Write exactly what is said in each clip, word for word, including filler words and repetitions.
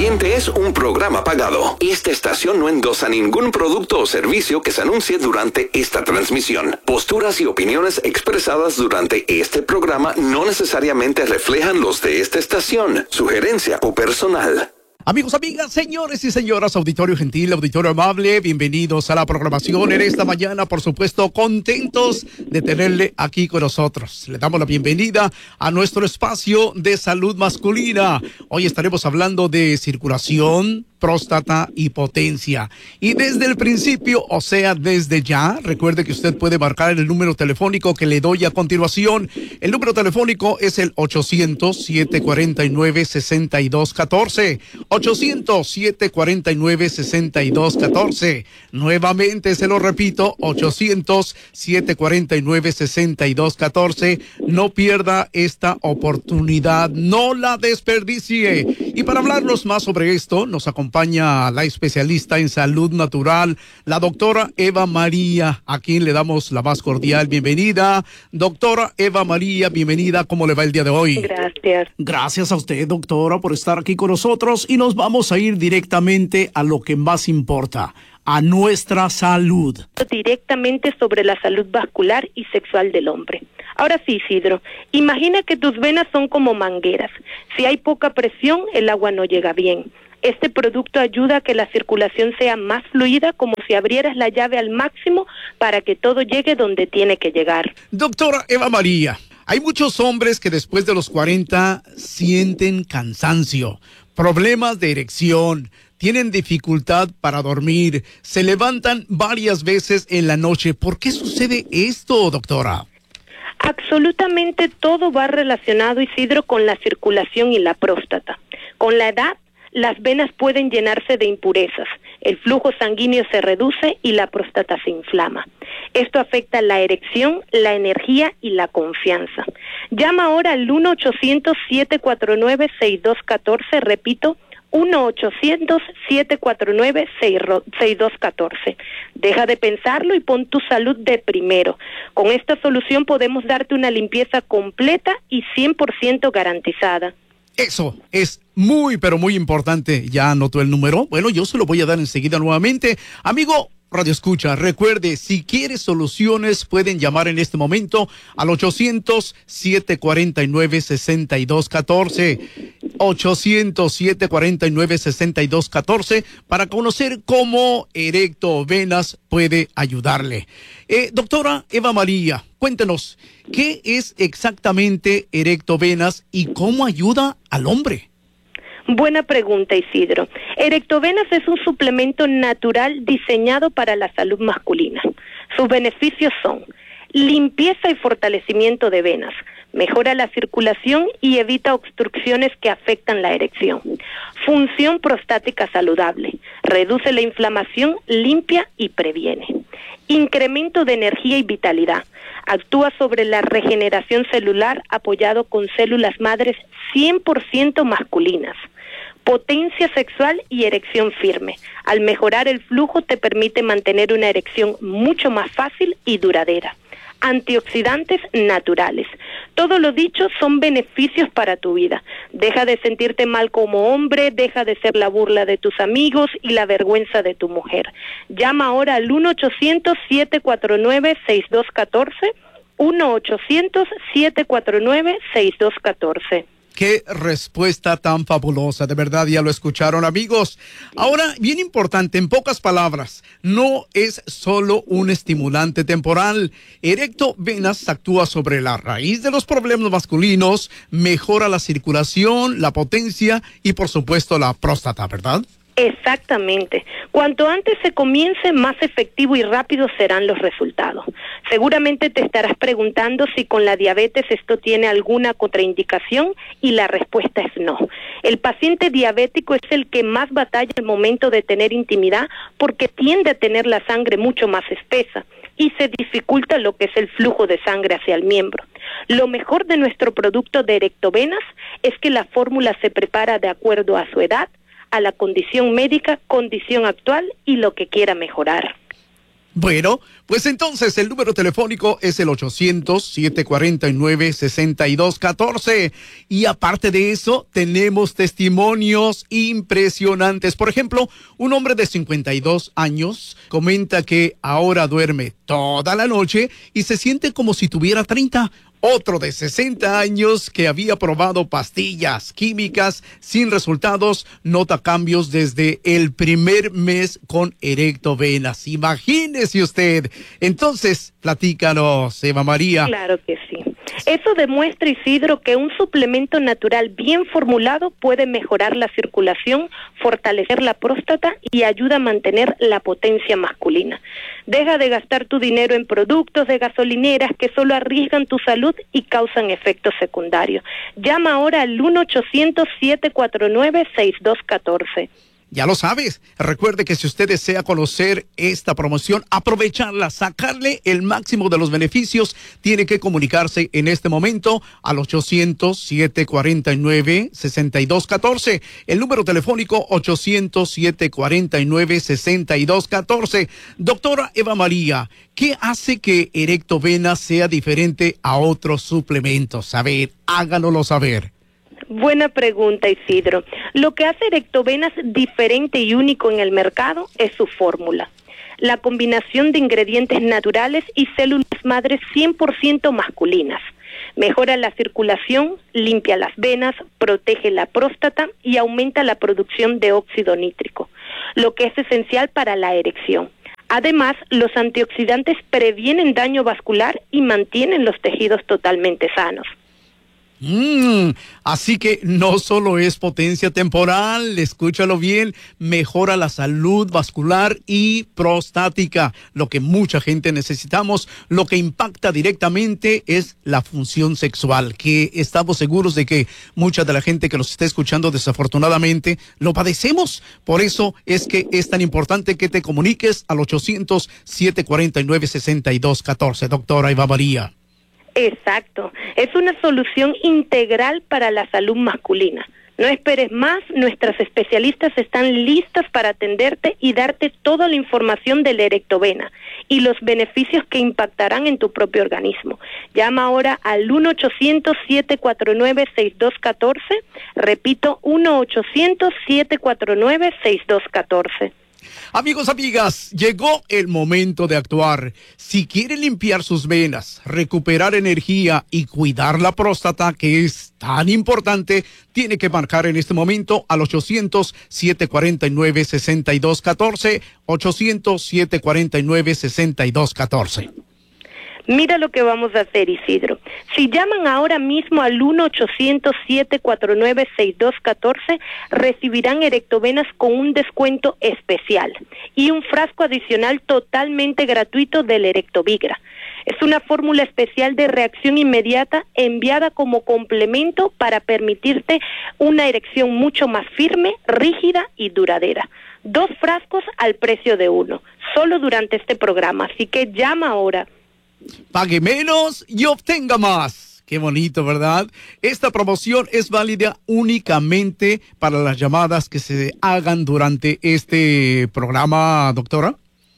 siguiente es un programa pagado. Esta estación no endosa ningún producto o servicio que se anuncie durante esta transmisión. Posturas y opiniones expresadas durante este programa no necesariamente reflejan los de esta estación, sugerencia o personal. Amigos, amigas, señores y señoras, auditorio gentil, auditorio amable, bienvenidos a la programación en esta mañana, por supuesto, contentos de tenerle aquí con nosotros. Le damos la bienvenida a nuestro espacio de salud masculina. Hoy estaremos hablando de circulación, próstata y potencia. Y desde el principio, o sea, desde ya, recuerde que usted puede marcar el número telefónico que le doy a continuación. El número telefónico es el ochocientos, siete cuatro nueve, seis dos uno cuatro. ochocientos, siete cuatro nueve, seis dos uno cuatro. Nuevamente se lo repito, ochocientos, siete cuatro nueve, seis dos uno cuatro. No pierda esta oportunidad, no la desperdicie. Y para hablarnos más sobre esto, nos acompaña la especialista en salud natural, la doctora Eva María, a quien le damos la más cordial bienvenida. Doctora Eva María, bienvenida. ¿Cómo le va el día de hoy? Gracias. Gracias a usted, doctora, por estar aquí con nosotros, y nos vamos a ir directamente a lo que más importa, a nuestra salud. Directamente sobre la salud vascular y sexual del hombre. Ahora sí, Isidro, imagina que tus venas son como mangueras. Si hay poca presión, el agua no llega bien. Este producto ayuda a que la circulación sea más fluida, como si abrieras la llave al máximo para que todo llegue donde tiene que llegar. Doctora Eva María, hay muchos hombres que después de los cuarenta sienten cansancio, problemas de erección, tienen dificultad para dormir, se levantan varias veces en la noche. ¿Por qué sucede esto, doctora? Absolutamente todo va relacionado, Isidro, con la circulación y la próstata. Con la edad, las venas pueden llenarse de impurezas, el flujo sanguíneo se reduce y la próstata se inflama. Esto afecta la erección, la energía y la confianza. Llama ahora al uno ochocientos, siete cuatro nueve, seis dos uno cuatro, repito, uno ochocientos, siete cuatro nueve, seis dos uno cuatro. Deja de pensarlo y pon tu salud de primero. Con esta solución podemos darte una limpieza completa y cien por ciento garantizada. Eso es muy, pero muy importante. ¿Ya anotó el número? Bueno, yo se lo voy a dar enseguida nuevamente. Amigo Radio Escucha, recuerde, si quiere soluciones, pueden llamar en este momento al ochocientos, siete cuatro nueve, seis dos uno cuatro. ochocientos, siete cuatro nueve, seis dos uno cuatro para conocer cómo Erecto Venas puede ayudarle. Eh, doctora Eva María, cuéntenos, ¿qué es exactamente Erecto Venas y cómo ayuda al hombre? Buena pregunta, Isidro. Erectovenas es un suplemento natural diseñado para la salud masculina. Sus beneficios son limpieza y fortalecimiento de venas, mejora la circulación y evita obstrucciones que afectan la erección. Función prostática saludable, reduce la inflamación, limpia y previene. Incremento de energía y vitalidad, actúa sobre la regeneración celular apoyado con células madres cien por ciento masculinas. Potencia sexual y erección firme. Al mejorar el flujo te permite mantener una erección mucho más fácil y duradera. Antioxidantes naturales. Todo lo dicho son beneficios para tu vida. Deja de sentirte mal como hombre, deja de ser la burla de tus amigos y la vergüenza de tu mujer. Llama ahora al uno ochocientos, siete cuatro nueve, seis dos uno cuatro, uno ochocientos, siete cuatro nueve, seis dos uno cuatro. Qué respuesta tan fabulosa, de verdad, ya lo escucharon, amigos. Ahora, bien importante, en pocas palabras, no es solo un estimulante temporal. Erecto Venas actúa sobre la raíz de los problemas masculinos, mejora la circulación, la potencia y, por supuesto, la próstata, ¿verdad? Exactamente. Cuanto antes se comience, más efectivo y rápido serán los resultados. Seguramente te estarás preguntando si con la diabetes esto tiene alguna contraindicación y la respuesta es no. El paciente diabético es el que más batalla al momento de tener intimidad porque tiende a tener la sangre mucho más espesa y se dificulta lo que es el flujo de sangre hacia el miembro. Lo mejor de nuestro producto de Erectovenas es que la fórmula se prepara de acuerdo a su edad, a la condición médica, condición actual y lo que quiera mejorar. Bueno, pues entonces el número telefónico es el ochocientos, siete cuarenta y nueve, sesenta y dos catorce. Y aparte de eso, tenemos testimonios impresionantes. Por ejemplo, un hombre de cincuenta y dos años comenta que ahora duerme toda la noche y se siente como si tuviera treinta. Otro de sesenta años que había probado pastillas químicas sin resultados, nota cambios desde el primer mes con Erectovenas. Imagínese usted. Entonces, platícanos, Eva María. Claro que sí. Eso demuestra, Isidro, que un suplemento natural bien formulado puede mejorar la circulación, fortalecer la próstata y ayuda a mantener la potencia masculina. Deja de gastar tu dinero en productos de gasolineras que solo arriesgan tu salud y causan efectos secundarios. Llama ahora al uno ochocientos, siete cuatro nueve, seis dos uno cuatro. Ya lo sabes, recuerde que si usted desea conocer esta promoción, aprovecharla, sacarle el máximo de los beneficios, tiene que comunicarse en este momento al ochocientos, siete cuarenta y nueve, sesenta y dos catorce. El número telefónico ochocientos, siete cuarenta y nueve, sesenta y dos catorce. Doctora Eva María, ¿qué hace que Erectovenas sea diferente a otros suplementos? A ver, háganoslo saber. Buena pregunta, Isidro. Lo que hace Erectovenas diferente y único en el mercado es su fórmula. La combinación de ingredientes naturales y células madres cien por ciento masculinas. Mejora la circulación, limpia las venas, protege la próstata y aumenta la producción de óxido nítrico, lo que es esencial para la erección. Además, los antioxidantes previenen daño vascular y mantienen los tejidos totalmente sanos. Mm, así que no solo es potencia temporal, escúchalo bien, mejora la salud vascular y prostática, lo que mucha gente necesitamos. Lo que impacta directamente es la función sexual, que estamos seguros de que mucha de la gente que nos está escuchando desafortunadamente lo padecemos. Por eso es que es tan importante que te comuniques al ochocientos, siete cuarenta y nueve, sesenta y dos catorce. Doctora Eva María. Exacto, es una solución integral para la salud masculina. No esperes más, nuestras especialistas están listas para atenderte y darte toda la información de la Erectovena y los beneficios que impactarán en tu propio organismo. Llama ahora al uno ochocientos, siete cuatro nueve, seis dos uno cuatro, repito, uno ochocientos, siete cuatro nueve, seis dos uno cuatro. Amigos, amigas, llegó el momento de actuar. Si quiere limpiar sus venas, recuperar energía y cuidar la próstata, que es tan importante, tiene que marcar en este momento al ochocientos, siete cuarenta y nueve, sesenta y dos catorce, ochocientos, siete cuarenta y nueve, sesenta y dos catorce. Mira lo que vamos a hacer, Isidro. Si llaman ahora mismo al uno ochocientos, siete cuatro nueve, seis dos uno cuatro, recibirán Erectovenas con un descuento especial y un frasco adicional totalmente gratuito del Erectovigra. Es una fórmula especial de reacción inmediata enviada como complemento para permitirte una erección mucho más firme, rígida y duradera. Dos frascos al precio de uno, solo durante este programa, así que llama ahora. Pague menos y obtenga más. Qué bonito, ¿verdad? Esta promoción es válida únicamente para las llamadas que se hagan durante este programa, doctora.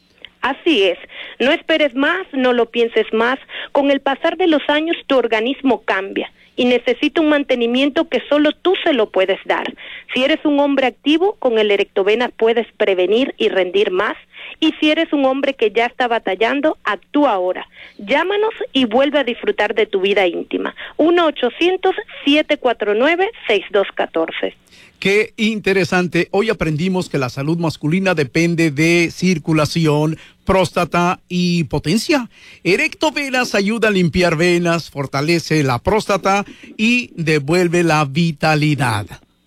Así es. No esperes más, no lo pienses más. Con el pasar de los años, tu organismo cambia y necesita un mantenimiento que solo tú se lo puedes dar. Si eres un hombre activo, con el Erectovenas puedes prevenir y rendir más. Y si eres un hombre que ya está batallando, actúa ahora. Llámanos y vuelve a disfrutar de tu vida íntima. uno ochocientos, siete cuatro nueve, seis dos uno cuatro. Qué interesante. Hoy aprendimos que la salud masculina depende de circulación, próstata y potencia. Erectovenas ayuda a limpiar venas, fortalece la próstata y devuelve la vitalidad.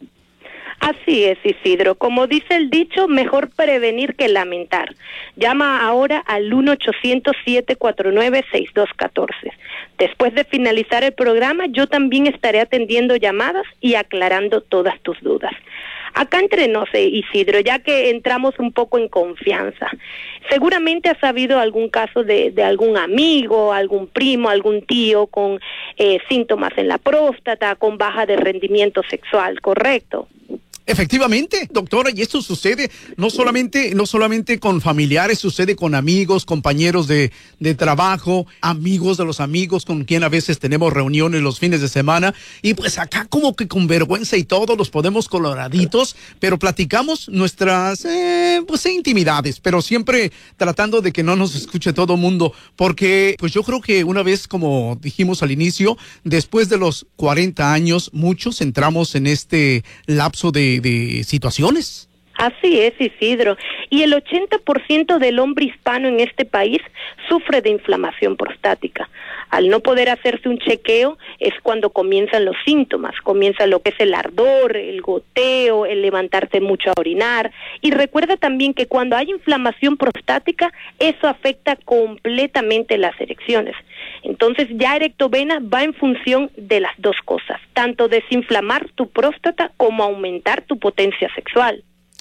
Así es, Isidro. Como dice el dicho, mejor prevenir que lamentar. Llama ahora al uno ochocientos, siete cuatro nueve, seis dos uno cuatro. Después de finalizar el programa, yo también estaré atendiendo llamadas y aclarando todas tus dudas. Acá entre nos, Isidro, ya que entramos un poco en confianza, seguramente has sabido algún caso de, de algún amigo, algún primo, algún tío con eh, síntomas en la próstata, con baja de rendimiento sexual, ¿correcto? Efectivamente, doctora, y esto sucede no solamente, no solamente con familiares, sucede con amigos, compañeros de, de trabajo, amigos de los amigos con quien a veces tenemos reuniones los fines de semana, y pues acá como que con vergüenza y todo los podemos coloraditos, pero platicamos nuestras eh, pues intimidades, pero siempre tratando de que no nos escuche todo mundo, porque pues yo creo que una vez, como dijimos al inicio, después de los cuarenta años, muchos entramos en este lapso de de situaciones. Así es, Isidro. Y el ochenta por ciento del hombre hispano en este país sufre de inflamación prostática. Al no poder hacerse un chequeo es cuando comienzan los síntomas. Comienza lo que es el ardor, el goteo, el levantarse mucho a orinar. Y recuerda también que cuando hay inflamación prostática, eso afecta completamente las erecciones. Entonces ya Erectovena va en función de las dos cosas, tanto desinflamar tu próstata como aumentar tu potencia sexual.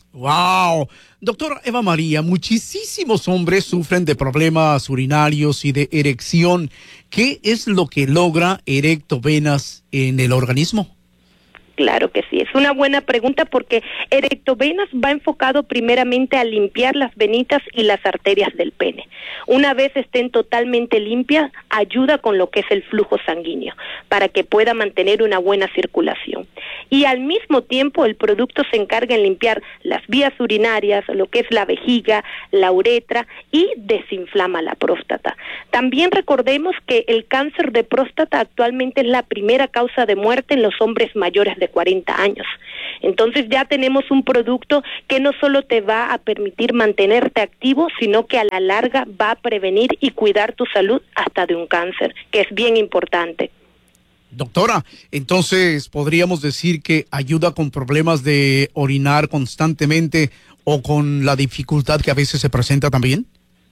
¡Wow! Doctora Eva María, muchísimos hombres sufren de problemas urinarios y de erección. ¿Qué es lo que logra Erectovenas en el organismo? Claro que sí, es una buena pregunta porque Erectovenas va enfocado primeramente a limpiar las venitas y las arterias del pene. Una vez estén totalmente limpias, ayuda con lo que es el flujo sanguíneo para que pueda mantener una buena circulación. Y al mismo tiempo el producto se encarga en limpiar las vías urinarias, lo que es la vejiga, la uretra y desinflama la próstata. También recordemos que el cáncer de próstata actualmente es la primera causa de muerte en los hombres mayores de cuarenta años. Entonces ya tenemos un producto que no solo te va a permitir mantenerte activo, sino que a la larga va a prevenir y cuidar tu salud hasta de un cáncer, que es bien importante. Doctora, entonces podríamos decir que ayuda con problemas de orinar constantemente o con la dificultad que a veces se presenta también.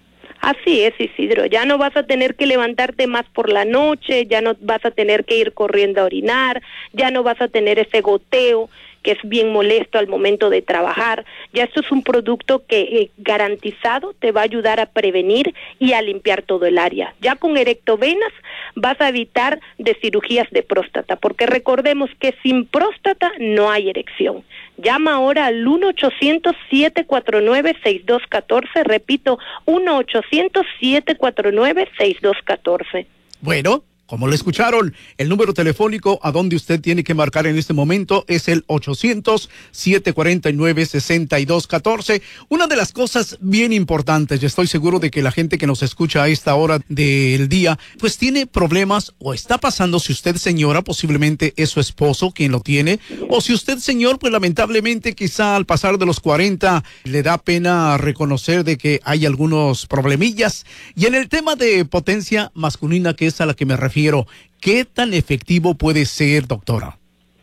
Así es, Isidro, ya no vas a tener que levantarte más por la noche, ya no vas a tener que ir corriendo a orinar, ya no vas a tener ese goteo que es bien molesto al momento de trabajar. Ya esto es un producto que eh, garantizado te va a ayudar a prevenir y a limpiar todo el área. Ya con Erectovenas vas a evitar de cirugías de próstata, porque recordemos que sin próstata no hay erección. Llama ahora al uno ochocientos, siete cuatro nueve, seis dos uno cuatro, repito, uno ochocientos, siete cuatro nueve, seis dos uno cuatro. Bueno, como lo escucharon, el número telefónico a donde usted tiene que marcar en este momento es el ochocientos, siete cuatro nueve, seis dos uno cuatro. Una de las cosas bien importantes, y estoy seguro de que la gente que nos escucha a esta hora del día, pues tiene problemas o está pasando, si usted señora, posiblemente es su esposo quien lo tiene, o si usted señor, pues lamentablemente quizá al pasar de los cuarenta le da pena reconocer de que hay algunos problemillas. Y en el tema de potencia masculina, que es a la que me refiero, ¿qué tan efectivo puede ser, doctora?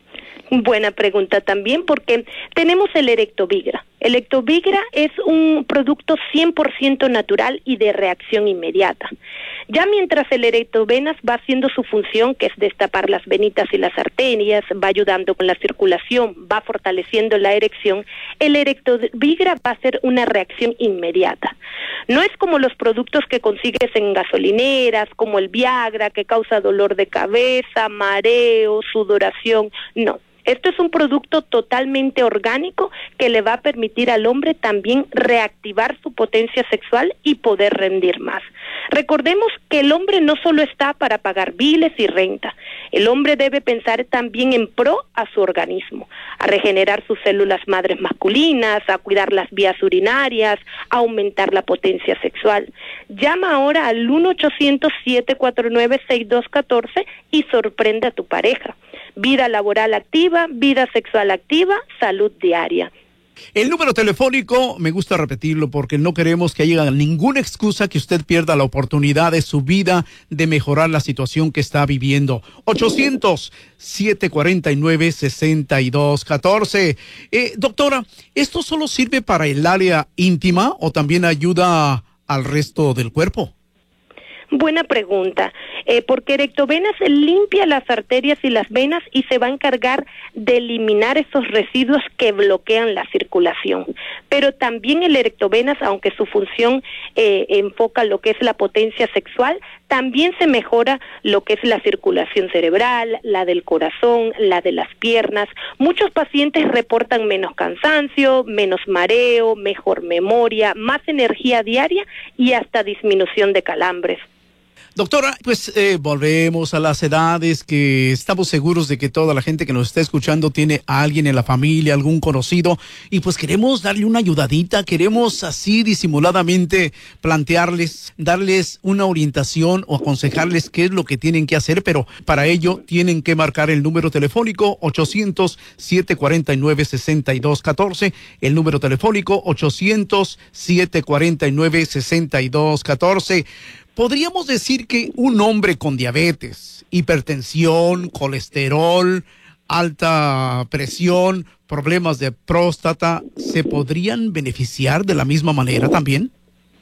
Buena pregunta también, porque tenemos el Erectovigra. El Erectovigra es un producto cien por ciento natural y de reacción inmediata. Ya mientras el Erectovenas va haciendo su función, que es destapar las venitas y las arterias, va ayudando con la circulación, va fortaleciendo la erección, el Erectovigra va a hacer una reacción inmediata. No es como los productos que consigues en gasolineras, como el Viagra, que causa dolor de cabeza, mareo, sudoración, no. Esto es un producto totalmente orgánico que le va a permitir al hombre también reactivar su potencia sexual y poder rendir más. Recordemos que el hombre no solo está para pagar biles y renta, el hombre debe pensar también en pro a su organismo, a regenerar sus células madres masculinas, a cuidar las vías urinarias, a aumentar la potencia sexual. Llama ahora al uno ochocientos, siete cuatro nueve, seis dos uno cuatro y sorprende a tu pareja. Vida laboral activa, vida sexual activa, salud diaria. El número telefónico, me gusta repetirlo porque no queremos que haya ninguna excusa que usted pierda la oportunidad de su vida de mejorar la situación que está viviendo. ochocientos, siete cuatro nueve, seis dos uno cuatro. Eh, doctora, ¿esto solo sirve para el área íntima o también ayuda al resto del cuerpo? Buena pregunta, eh, porque Erectovenas limpia las arterias y las venas y se va a encargar de eliminar esos residuos que bloquean la circulación. circulación. Pero también el erectovenas, aunque su función eh, enfoca lo que es la potencia sexual, también se mejora lo que es la circulación cerebral, la del corazón, la de las piernas. Muchos pacientes reportan menos cansancio, menos mareo, mejor memoria, más energía diaria y hasta disminución de calambres. Doctora, pues eh, volvemos a las edades que estamos seguros de que toda la gente que nos está escuchando tiene a alguien en la familia, algún conocido, y pues queremos darle una ayudadita, queremos así disimuladamente plantearles, darles una orientación o aconsejarles qué es lo que tienen que hacer, pero para ello tienen que marcar el número telefónico ochocientos, siete cuarenta y nueve, sesenta y dos catorce, el número telefónico ochocientos, siete cuarenta y nueve, sesenta y dos catorce. Podríamos decir que un hombre con diabetes, hipertensión, colesterol, alta presión, problemas de próstata, ¿se podrían beneficiar de la misma manera también?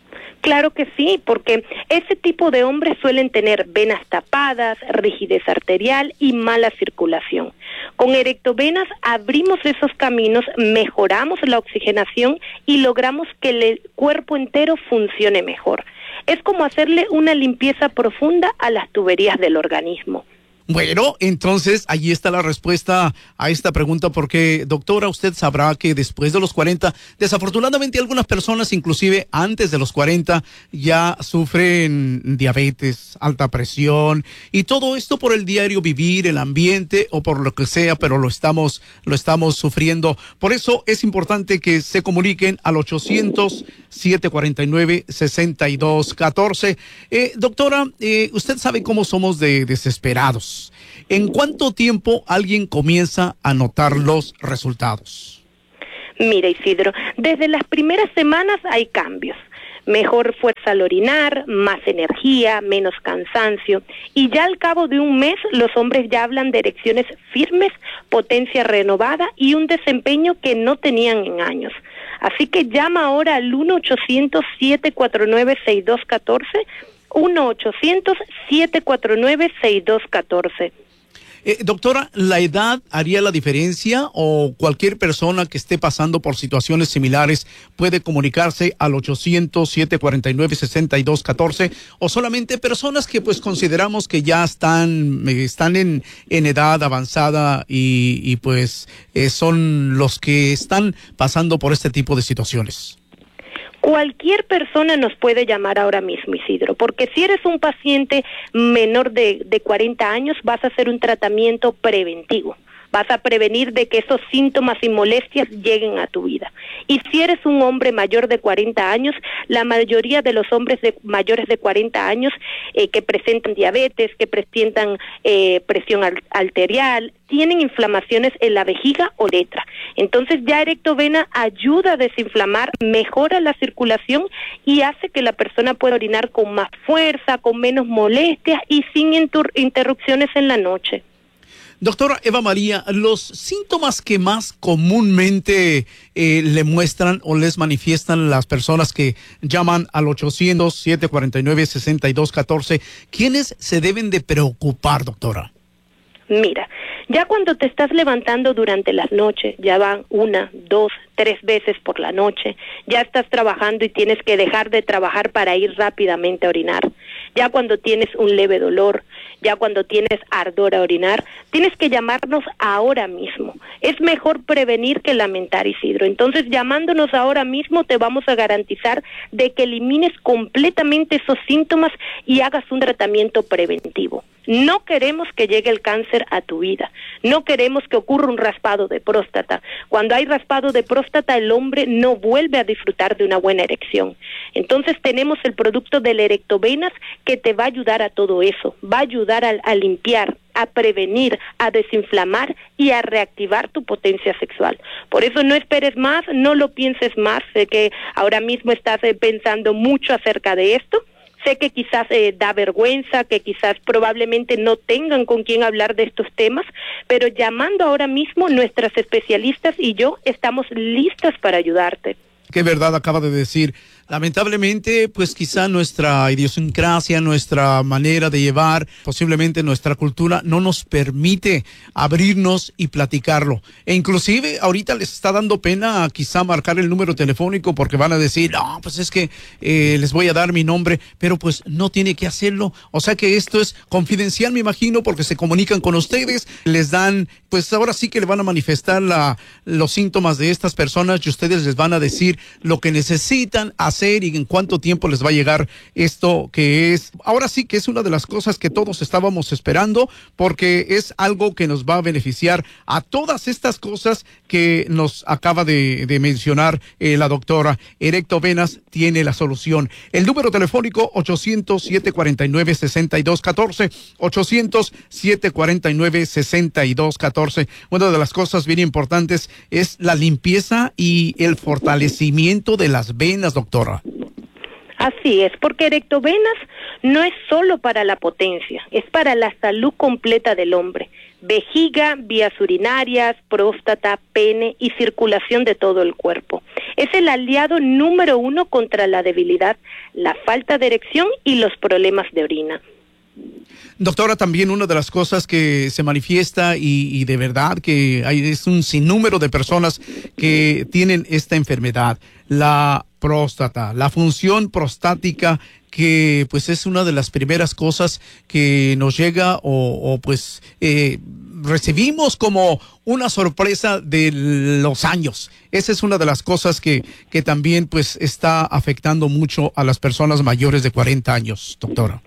Claro que sí, porque ese tipo de hombres suelen tener venas tapadas, rigidez arterial y mala circulación. Con erectovenas abrimos esos caminos, mejoramos la oxigenación y logramos que el cuerpo entero funcione mejor. Es como hacerle una limpieza profunda a las tuberías del organismo. Bueno, entonces allí está la respuesta a esta pregunta, porque doctora, usted sabrá que después de los cuarenta, desafortunadamente algunas personas, inclusive antes de los cuarenta, ya sufren diabetes, alta presión y todo esto por el diario vivir, el ambiente o por lo que sea, pero lo estamos, lo estamos sufriendo. Por eso es importante que se comuniquen al ochocientos, siete cuarenta y nueve, sesenta y dos catorce. Eh, doctora, eh, usted sabe cómo somos de desesperados. ¿En cuánto tiempo alguien comienza a notar los resultados? Mira, Isidro, desde las primeras semanas hay cambios. Mejor fuerza al orinar, más energía, menos cansancio. Y ya al cabo de un mes, los hombres ya hablan de erecciones firmes, potencia renovada y un desempeño que no tenían en años. Así que llama ahora al uno ochocientos, siete cuatro nueve, seis dos uno cuatro, uno ochocientos, siete cuatro nueve, seis dos uno cuatro. Eh, doctora, ¿la edad haría la diferencia o cualquier persona que esté pasando por situaciones similares puede comunicarse al ochocientos, siete cuarenta y nueve, sesenta y dos catorce, o solamente personas que pues consideramos que ya están, están en, en edad avanzada y, y pues eh, son los que están pasando por este tipo de situaciones? Cualquier persona nos puede llamar ahora mismo, Isidro, porque si eres un paciente menor de, de cuarenta años, vas a hacer un tratamiento preventivo. Vas a prevenir de que esos síntomas y molestias lleguen a tu vida. Y si eres un hombre mayor de cuarenta años, la mayoría de los hombres de, mayores de cuarenta años eh, que presentan diabetes, que presentan eh, presión arterial, tienen inflamaciones en la vejiga o uretra. Entonces ya Erectovena ayuda a desinflamar, mejora la circulación y hace que la persona pueda orinar con más fuerza, con menos molestias y sin inter- interrupciones en la noche. Doctora Eva María, los síntomas que más comúnmente eh, le muestran o les manifiestan las personas que llaman al ochocientos, siete cuarenta y nueve, sesenta y dos catorce, ¿quiénes se deben de preocupar, doctora? Mira, ya cuando te estás levantando durante las noches, ya van una, dos, tres veces por la noche, ya estás trabajando y tienes que dejar de trabajar para ir rápidamente a orinar, ya cuando tienes un leve dolor, ya cuando tienes ardor a orinar, tienes que llamarnos ahora mismo. Es mejor prevenir que lamentar, Isidro. Entonces, llamándonos ahora mismo, te vamos a garantizar de que elimines completamente esos síntomas y hagas un tratamiento preventivo. No queremos que llegue el cáncer a tu vida. No queremos que ocurra un raspado de próstata. Cuando hay raspado de próstata, el hombre no vuelve a disfrutar de una buena erección. Entonces tenemos el producto del Erectovenas que te va a ayudar a todo eso. Va a ayudar a, a limpiar, a prevenir, a desinflamar y a reactivar tu potencia sexual. Por eso no esperes más, no lo pienses más. Sé que ahora mismo estás eh, pensando mucho acerca de esto. Sé que quizás eh, da vergüenza, que quizás probablemente no tengan con quién hablar de estos temas, pero llamando ahora mismo, nuestras especialistas y yo estamos listas para ayudarte. Qué verdad acaba de decir. Lamentablemente, pues quizá nuestra idiosincrasia, nuestra manera de llevar, posiblemente nuestra cultura no nos permite abrirnos y platicarlo. E inclusive ahorita les está dando pena quizá marcar el número telefónico porque van a decir, no, pues es que eh, les voy a dar mi nombre, pero pues no tiene que hacerlo. O sea que esto es confidencial, me imagino, porque se comunican con ustedes, les dan, pues ahora sí que le van a manifestar la, los síntomas de estas personas y ustedes les van a decir lo que necesitan hacer y en cuánto tiempo les va a llegar esto que es, ahora sí que es una de las cosas que todos estábamos esperando, porque es algo que nos va a beneficiar a todas estas cosas que nos acaba de, de mencionar eh, la doctora. Erectovenas tiene la solución. El número telefónico ochocientos, siete cuarenta y nueve, sesenta y dos catorce, ochocientos, siete cuarenta y nueve, sesenta y dos catorce. Una de las cosas bien importantes es la limpieza y el fortalecimiento de las venas, doctora. Así es, porque Erectovenas no es solo para la potencia, es para la salud completa del hombre. Vejiga, vías urinarias, próstata, pene y circulación de todo el cuerpo. Es el aliado número uno contra la debilidad, la falta de erección y los problemas de orina. Doctora, también una de las cosas que se manifiesta y, y de verdad que hay es un sinnúmero de personas que tienen esta enfermedad, la próstata, la función prostática, que pues es una de las primeras cosas que nos llega o, o pues eh, recibimos como una sorpresa de los años. Esa es una de las cosas que, que también pues está afectando mucho a las personas mayores de cuarenta años, doctora.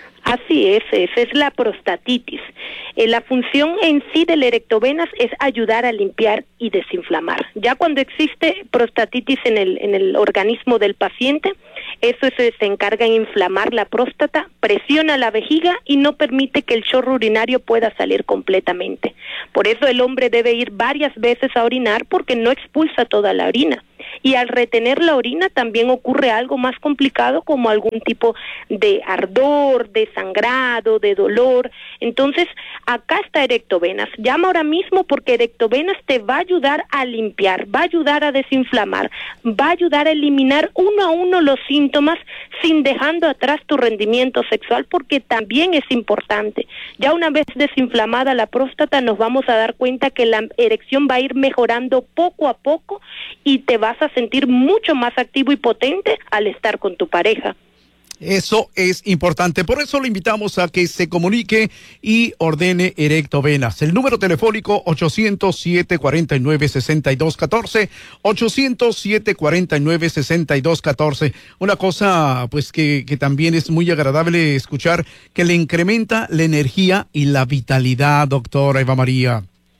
Así es, esa es la prostatitis. Eh, la función en sí del Erectovenas es ayudar a limpiar y desinflamar. Ya cuando existe prostatitis en el, en el organismo del paciente, eso se, se encarga en inflamar la próstata, presiona la vejiga y no permite que el chorro urinario pueda salir completamente. Por eso el hombre debe ir varias veces a orinar porque no expulsa toda la orina. Y al retener la orina también ocurre algo más complicado como algún tipo de ardor, de sangrado, de dolor. Entonces, acá está Erectovenas. Llama ahora mismo porque Erectovenas te va a ayudar a limpiar, va a ayudar a desinflamar, va a ayudar a eliminar uno a uno los síntomas sin dejando atrás tu rendimiento sexual, porque también es importante. Ya una vez desinflamada la próstata nos vamos a dar cuenta que la erección va a ir mejorando poco a poco y te vas a sentir mucho más activo y potente al estar con tu pareja. Eso es importante, por eso le invitamos a que se comunique y ordene Erectovenas. El número telefónico ochocientos, siete cuarenta y nueve, sesenta y dos catorce, ochocientos, siete cuarenta y nueve, sesenta y dos catorce. Una cosa pues que, que también es muy agradable escuchar, que le incrementa la energía y la vitalidad, doctora Eva María.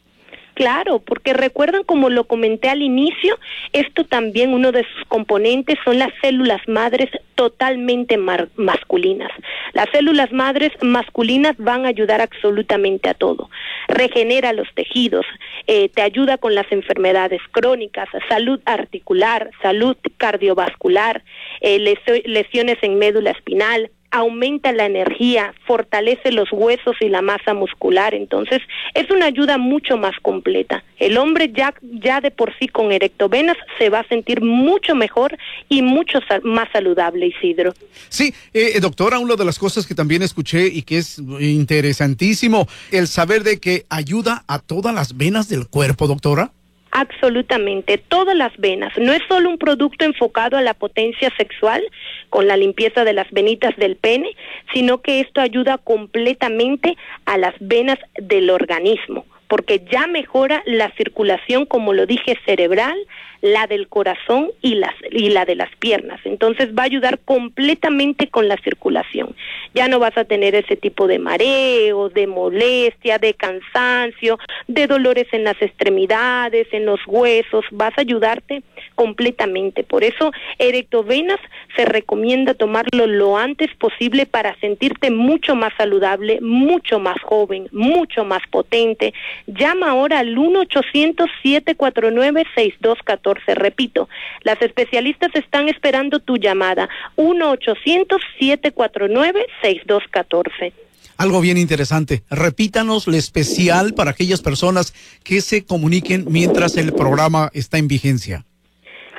Claro, porque recuerdan, como lo comenté al inicio, esto también, uno de sus componentes son las células madres totalmente mar- masculinas. Las células madres masculinas van a ayudar absolutamente a todo. Regenera los tejidos, eh, te ayuda con las enfermedades crónicas, salud articular, salud cardiovascular, eh, les- lesiones en médula espinal, aumenta la energía, fortalece los huesos y la masa muscular. Entonces es una ayuda mucho más completa. El hombre ya, ya de por sí con Erectovenas se va a sentir mucho mejor y mucho sal- más saludable, Isidro. Sí, eh, doctora, una de las cosas que también escuché y que es interesantísimo, el saber de que ayuda a todas las venas del cuerpo, doctora. Absolutamente, todas las venas. No es solo un producto enfocado a la potencia sexual, con la limpieza de las venitas del pene, sino que esto ayuda completamente a las venas del organismo, porque ya mejora la circulación, como lo dije, cerebral, la del corazón y, las, y la de las piernas. Entonces va a ayudar completamente con la circulación. Ya no vas a tener ese tipo de mareo, de molestia, de cansancio, de dolores en las extremidades, en los huesos. Vas a ayudarte completamente. Por eso Erectovenas se recomienda tomarlo lo antes posible para sentirte mucho más saludable, mucho más joven, mucho más potente. Llama ahora al uno ochocientos, siete cuatro nueve, seis dos uno cuatro. Repito, las especialistas están esperando tu llamada. uno ochocientos, siete cuatro nueve, seis dos uno cuatro. Algo bien interesante. Repítanos lo especial para aquellas personas que se comuniquen mientras el programa está en vigencia.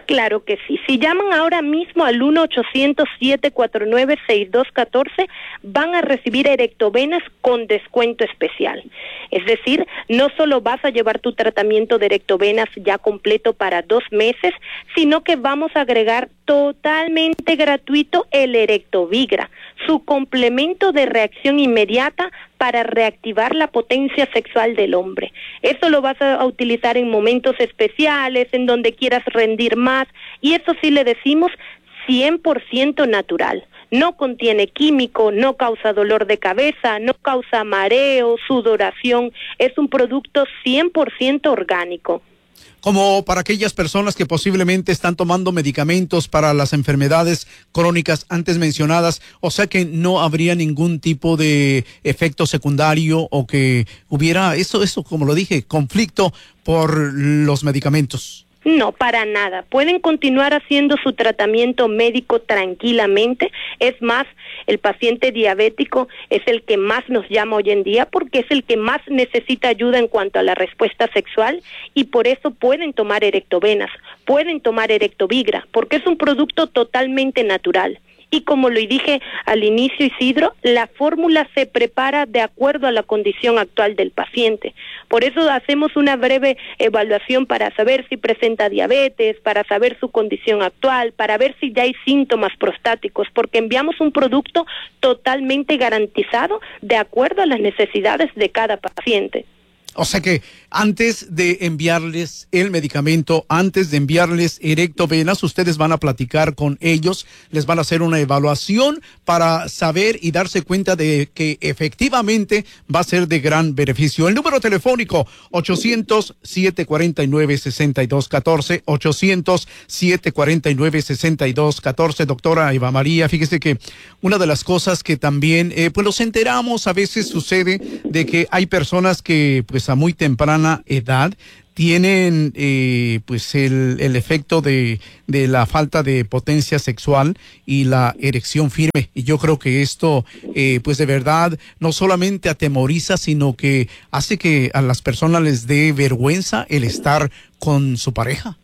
Claro que sí. Si llaman ahora mismo al uno ochocientos, siete cuatro nueve, seis dos uno cuatro, van a recibir Erectovenas con descuento especial. Es decir, no solo vas a llevar tu tratamiento de Erectovenas ya completo para dos meses, sino que vamos a agregar totalmente gratuito el Erectovigra, su complemento de reacción inmediata para reactivar la potencia sexual del hombre. Eso lo vas a utilizar en momentos especiales, en donde quieras rendir más, y eso sí le decimos cien por ciento natural. No contiene químico, no causa dolor de cabeza, no causa mareo, sudoración, es un producto cien por ciento orgánico. Como para aquellas personas que posiblemente están tomando medicamentos para las enfermedades crónicas antes mencionadas, o sea que no habría ningún tipo de efecto secundario o que hubiera eso, eso como lo dije, conflicto por los medicamentos. No, para nada. Pueden continuar haciendo su tratamiento médico tranquilamente. Es más, el paciente diabético es el que más nos llama hoy en día porque es el que más necesita ayuda en cuanto a la respuesta sexual, y por eso pueden tomar Erectovenas, pueden tomar Erectovigra, porque es un producto totalmente natural. Y como lo dije al inicio, Isidro, la fórmula se prepara de acuerdo a la condición actual del paciente. Por eso hacemos una breve evaluación para saber si presenta diabetes, para saber su condición actual, para ver si ya hay síntomas prostáticos, porque enviamos un producto totalmente garantizado de acuerdo a las necesidades de cada paciente. O sea que antes de enviarles el medicamento, antes de enviarles Erectovenas, ustedes van a platicar con ellos, les van a hacer una evaluación para saber y darse cuenta de que efectivamente va a ser de gran beneficio. El número telefónico ochocientos, siete cuatro nueve, seis dos uno cuatro, ochocientos, siete cuatro nueve, seis dos uno cuatro. Doctora Eva María, fíjese que una de las cosas que también, eh, pues nos enteramos, a veces sucede de que hay personas que pues a muy temprana edad tienen eh, pues el, el efecto de, de la falta de potencia sexual y la erección firme, y yo creo que esto eh, pues de verdad no solamente atemoriza, sino que hace que a las personas les dé vergüenza el estar con su pareja.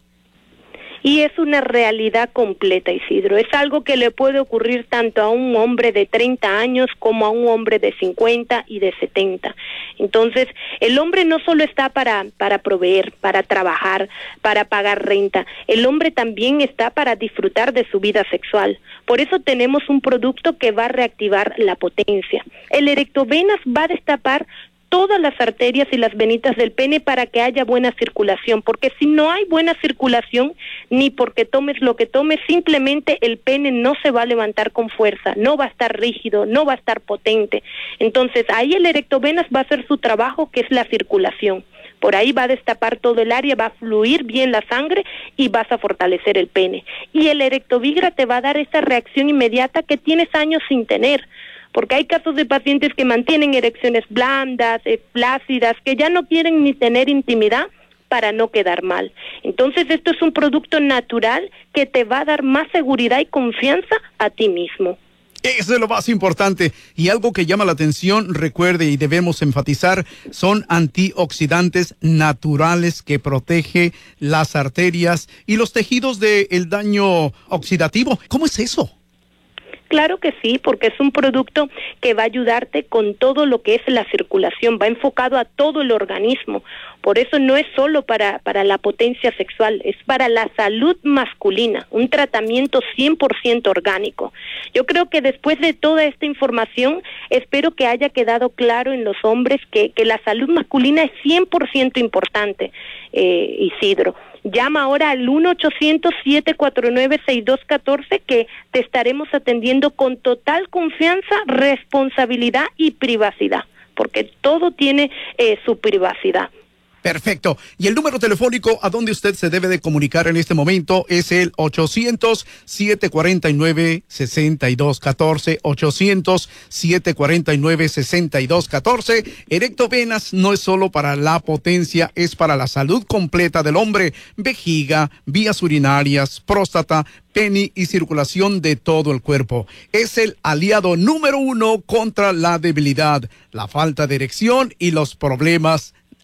Y es una realidad completa, Isidro. Es algo que le puede ocurrir tanto a un hombre de treinta años como a un hombre de cincuenta y de setenta. Entonces, el hombre no solo está para, para proveer, para trabajar, para pagar renta. El hombre también está para disfrutar de su vida sexual. Por eso tenemos un producto que va a reactivar la potencia. El Erectovenas va a destapar todas las arterias y las venitas del pene para que haya buena circulación, porque si no hay buena circulación, ni porque tomes lo que tomes, simplemente el pene no se va a levantar con fuerza, no va a estar rígido, no va a estar potente. Entonces ahí el Erectovenas va a hacer su trabajo, que es la circulación. Por ahí va a destapar todo el área, va a fluir bien la sangre y vas a fortalecer el pene. Y el Erectovigra te va a dar esa reacción inmediata que tienes años sin tener. Porque hay casos de pacientes que mantienen erecciones blandas, eh, flácidas, que ya no quieren ni tener intimidad para no quedar mal. Entonces esto es un producto natural que te va a dar más seguridad y confianza a ti mismo. Eso es lo más importante. Y algo que llama la atención, recuerde y debemos enfatizar, son antioxidantes naturales que protege las arterias y los tejidos del daño oxidativo. ¿Cómo es eso? Claro que sí, porque es un producto que va a ayudarte con todo lo que es la circulación, va enfocado a todo el organismo. Por eso no es solo para, para la potencia sexual, es para la salud masculina, un tratamiento cien por ciento orgánico. Yo creo que después de toda esta información, espero que haya quedado claro en los hombres que, que la salud masculina es cien por ciento importante, eh, Isidro. Llama ahora al uno ochocientos, siete cuatro nueve, seis dos uno cuatro, que te estaremos atendiendo con total confianza, responsabilidad y privacidad, porque todo tiene eh, su privacidad. Perfecto. Y el número telefónico a donde usted se debe de comunicar en este momento es el ochocientos, siete cuatro nueve, seis dos uno cuatro, ochocientos, siete cuatro nueve, seis dos uno cuatro. Erectovenas no es solo para la potencia, es para la salud completa del hombre, vejiga, vías urinarias, próstata, pene y circulación de todo el cuerpo. Es el aliado número uno contra la debilidad, la falta de erección y los problemas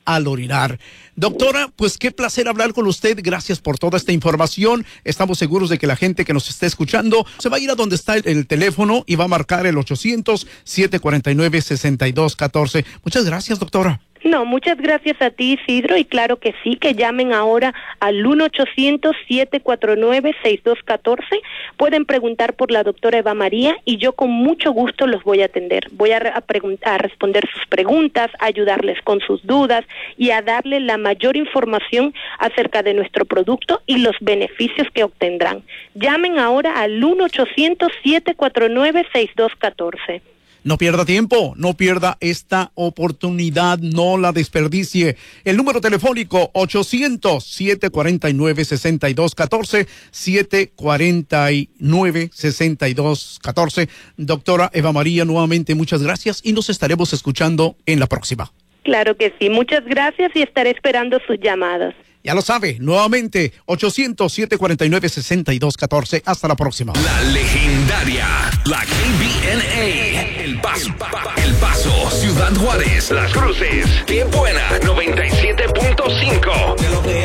al orinar. Doctora, pues qué placer hablar con usted. Gracias por toda esta información. Estamos seguros de que la gente que nos esté escuchando se va a ir a donde está el, el teléfono y va a marcar el ochocientos, siete cuarenta y nueve, sesenta y dos catorce. Muchas gracias, doctora. No, muchas gracias a ti, Isidro, y claro que sí, que llamen ahora al uno ochocientos, siete cuatro nueve, seis dos uno cuatro. Pueden preguntar por la doctora Eva María y yo con mucho gusto los voy a atender. Voy a, a, a responder sus preguntas, a ayudarles con sus dudas y a darle la mayor información acerca de nuestro producto y los beneficios que obtendrán. Llamen ahora al uno ochocientos, siete cuatro nueve, seis dos uno cuatro. No pierda tiempo, no pierda esta oportunidad, no la desperdicie. El número telefónico ochocientos, siete cuarenta y nueve, sesenta y dos catorce, siete cuarenta y nueve, sesenta y dos catorce. Doctora Eva María, nuevamente muchas gracias y nos estaremos escuchando en la próxima. Claro que sí, muchas gracias y estaré esperando sus llamadas. Ya lo sabe, nuevamente, ochocientos, siete cuarenta y nueve, sesenta y dos catorce. Hasta la próxima. La legendaria, la K B N A, El Paso, El Paso, Ciudad Juárez, Las Cruces, Qué Buena, noventa y siete punto cinco.